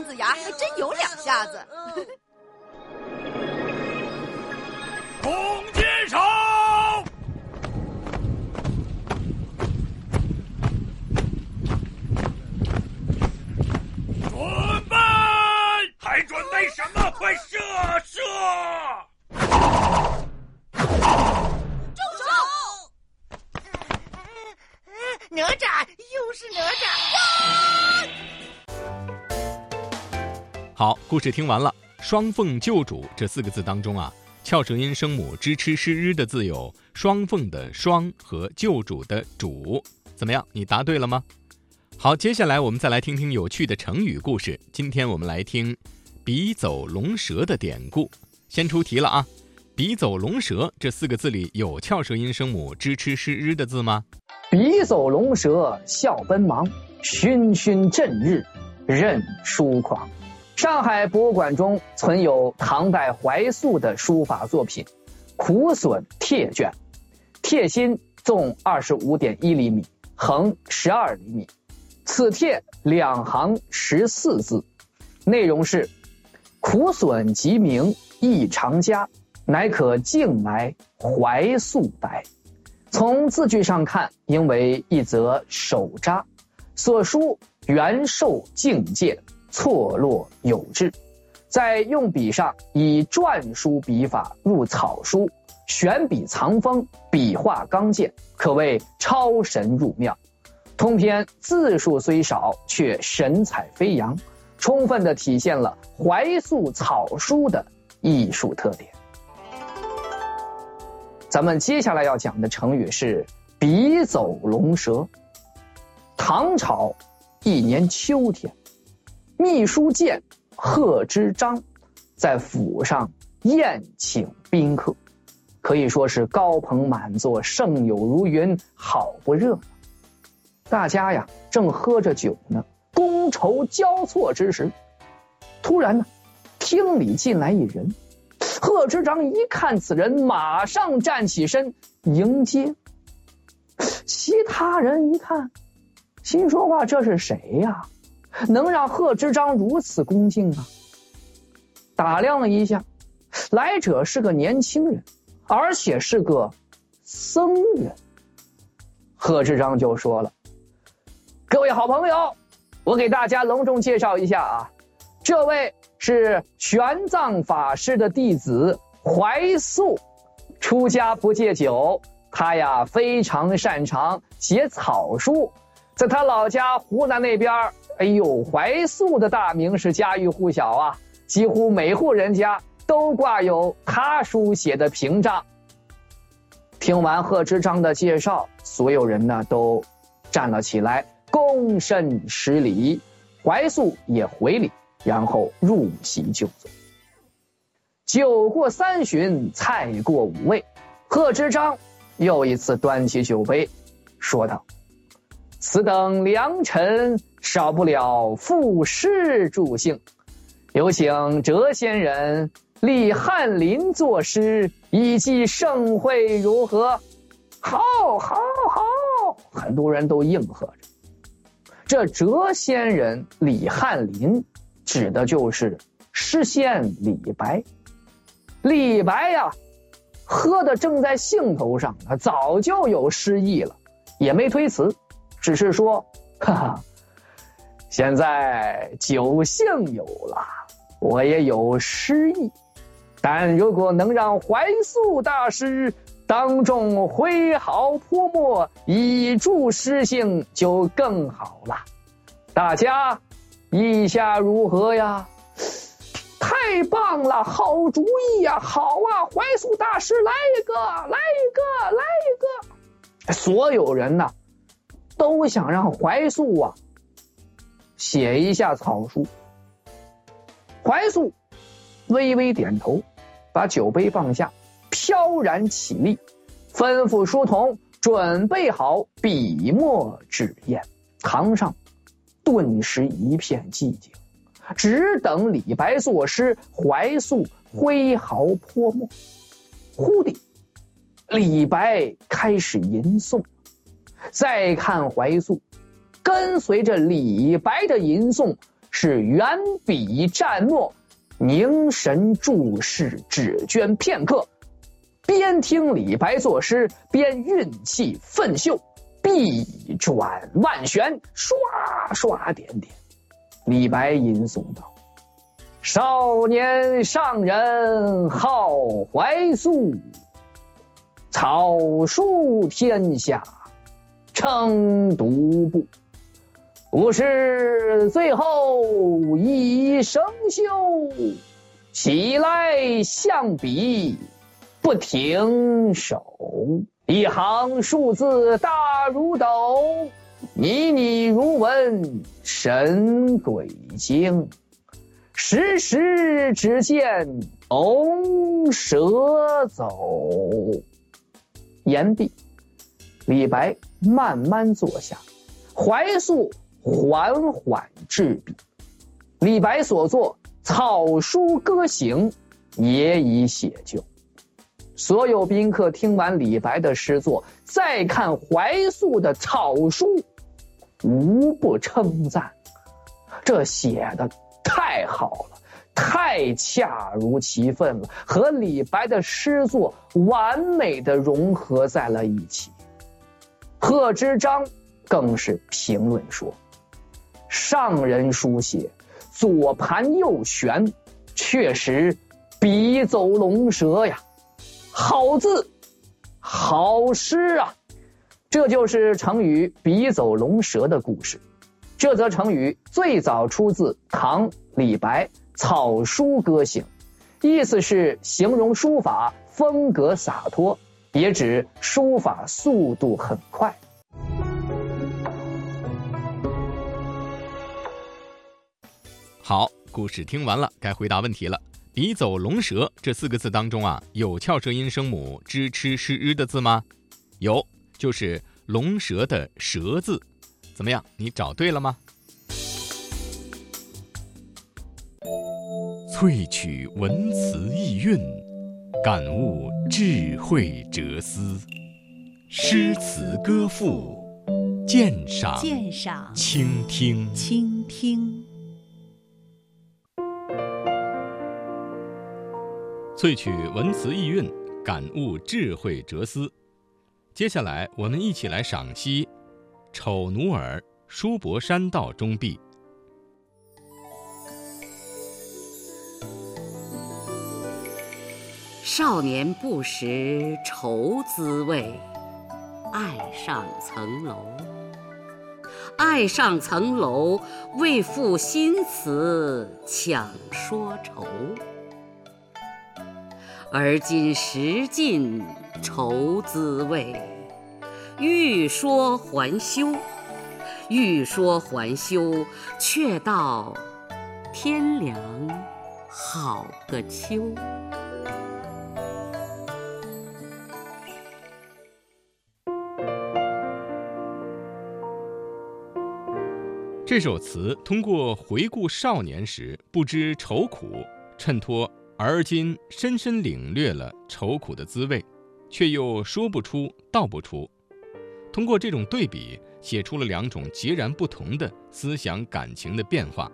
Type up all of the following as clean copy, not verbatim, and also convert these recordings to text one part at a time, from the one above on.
子牙还真有2下子。 弓箭手，准备！还准备什么？快射！ 住手！哪吒，又是哪吒！好，故事听完了。双凤救主这4个字当中啊，翘舌音声母支吃诗日的字有双凤的双和救主的主。怎么样，你答对了吗？好，接下来我们再来听听有趣的成语故事。今天我们来听笔走龙蛇的典故。先出题了啊，笔走龙蛇这4个字里有翘舌音声母支吃诗日的字吗？ 笔走龙蛇笑奔忙，勋勋震日任书狂。上海博物馆中存有唐代怀素的书法作品苦损帖卷，帖心纵 25.1 厘米，横12厘米，此帖2行14字，内容是苦损极明异常佳，乃可敬来怀素白。从字句上看，应为一则手札，所书元寿境界，错落有致。在用笔上以篆书笔法入草书，选笔藏锋，笔画刚健，可谓超神入妙。通篇字数虽少，却神采飞扬，充分地体现了怀素草书的艺术特点。咱们接下来要讲的成语是笔走龙蛇。唐朝一年秋天，秘书监贺知章在府上宴请宾客，可以说是高朋满座，盛友如云，好不热闹。大家呀正喝着酒呢，觥筹交错之时，突然呢，厅里进来一人。贺知章一看此人，马上站起身迎接。其他人一看，心说话，这是谁呀？能让贺知章如此恭敬啊？打量了一下，来者是个年轻人，而且是个僧人。贺知章就说了：各位好朋友，我给大家隆重介绍一下啊，这位是玄奘法师的弟子怀素，出家不戒酒，他呀非常擅长写草书，在他老家湖南那边，怀素的大名是家喻户晓啊，几乎每户人家都挂有他书写的屏障。听完贺知章的介绍，所有人呢都站了起来，躬身施礼，怀素也回礼，然后入席就坐。酒过3巡，菜过5味，贺知章又一次端起酒杯，说道：此等良辰，少不了赋诗助兴，有请谪仙人立翰林作诗，以寄盛会，如何？好，很多人都应和着。这谪仙人李翰林指的就是诗仙李白。李白呀，喝的正在兴头上，他早就有诗意了，也没推辞，只是说哈哈，现在酒兴有了，我也有诗意，但如果能让怀素大师当众挥毫泼墨，以助诗兴，就更好了。大家意下如何呀？太棒了，好主意呀！好啊，怀素大师，来一个！所有人呢都想让怀素啊写一下草书。怀素微微点头，把酒杯放下，飘然起立，吩咐书童准备好笔墨纸砚。堂上顿时一片寂静，只等李白作诗，怀素挥毫泼墨。忽地，李白开始吟诵，再看怀素，跟随着李白的吟诵， 是远笔蘸墨，凝神注视，只捐片刻。边听李白作诗，边运气奋秀，臂转万旋，刷刷点点。李白吟诵道：少年上人好怀素，草书天下称独步。吾是最后一生休，起来象笔不停手。一行数字大如斗，拟拟如文神鬼经。时时只见龙蛇走。言毕，李白慢慢坐下，怀素缓缓执笔。李白所作《草书歌行》也已写就。所有宾客听完李白的诗作，再看怀素的草书，无不称赞，这写的太好了，太恰如其分了，和李白的诗作完美的融合在了一起。贺知章更是评论说，上人书写左盘右旋，确实笔走龙蛇呀，好字好诗啊。这就是成语笔走龙蛇的故事。这则成语最早出自唐李白《草书歌行》，意思是形容书法风格洒脱，也指书法速度很快。 好，故事听完了，该回答问题了。笔走龙蛇这4个字当中啊，有翘舌音声母支吃诗日的字吗？有，就是龙蛇的蛇字。怎么样，你找对了吗？萃取文辞意蕴，感悟智慧哲思。诗词歌赋，鉴赏倾听。萃取文辞意蕴，感悟智慧哲思。接下来我们一起来赏析《丑奴儿·书伯山道中壁》。 少年不识愁滋味，爱上层楼。爱上层楼，为赋新词强说愁。而今识尽愁滋味，欲说还休，欲说还休，却道天凉好个秋。 这首词通过回顾少年时不知愁苦，衬托而今深深领略了愁苦的滋味，却又说不出道不出。通过这种对比，写出了2种截然不同的思想感情的变化。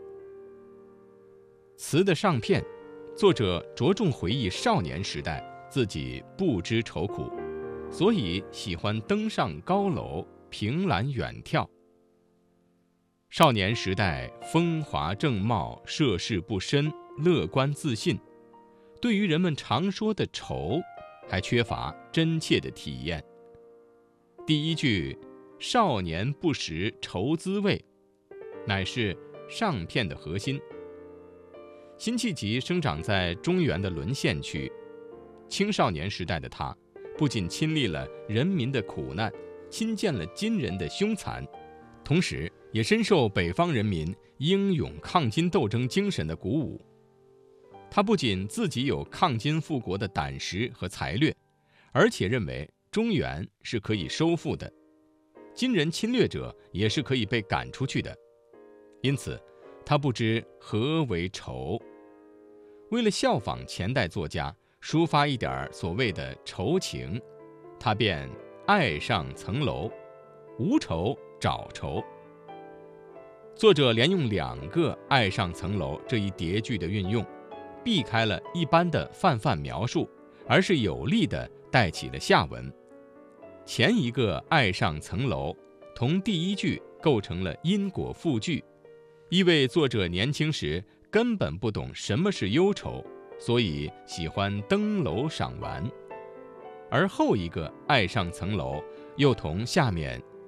词的上片，作者着重回忆少年时代自己不知愁苦，所以喜欢登上高楼，凭栏远眺。少年时代风华正茂，涉世不深，乐观自信，对于人们常说的愁，还缺乏真切的体验。第一句少年不识愁滋味，乃是上片的核心。辛弃疾生长在中原的沦陷区，青少年时代的他不仅亲历了人民的苦难，亲见了金人的凶残，同时也深受北方人民英勇抗金斗争精神的鼓舞。他不仅自己有抗金复国的胆识和才略，而且认为中原是可以收复的，金人侵略者也是可以被赶出去的。因此他不知何为愁。为了效仿前代作家，抒发一点所谓的愁情，他便爱上层楼，无愁找愁。 作者连用2个爱上层楼这一叠句的运用，避开了一般的泛泛描述，而是有力地带起了下文。前一个爱上层楼同第一句构成了因果复句，意味作者年轻时根本不懂什么是忧愁，所以喜欢登楼赏玩。而后一个爱上层楼又同下面